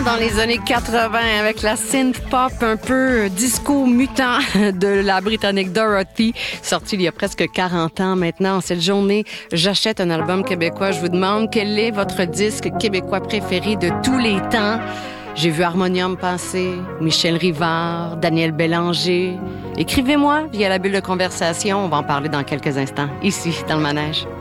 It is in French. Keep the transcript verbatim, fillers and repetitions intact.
Dans les années quatre-vingts, avec la synth-pop un peu disco mutant de la Britannique Dorothy, sortie il y a presque quarante ans maintenant. Cette journée, j'achète un album québécois. Je vous demande quel est votre disque québécois préféré de tous les temps. J'ai vu Harmonium passer, Michel Rivard, Daniel Bélanger. Écrivez-moi via la bulle de conversation. On va en parler dans quelques instants, ici, dans le manège.